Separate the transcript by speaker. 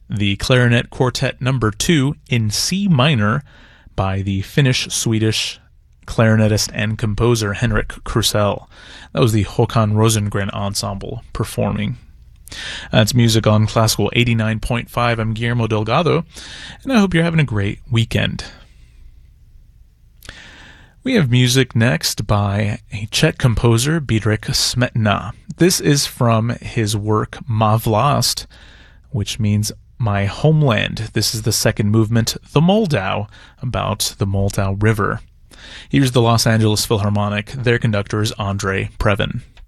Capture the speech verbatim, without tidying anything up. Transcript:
Speaker 1: the Clarinet Quartet number two in C minor by the Finnish-Swedish clarinetist and composer Henrik Krusell. That was the Håkan Rosengren Ensemble performing. That's music on Classical eighty-nine point five. I'm Guillermo Delgado, and I hope you're having a great weekend. We have music next by a Czech composer, Bedřich Smetana. This is from his work Ma Vlast, which means My Homeland. This is the second movement, The Moldau, about the Moldau River. Here's the Los Angeles Philharmonic. Their conductor is Andrei Previn.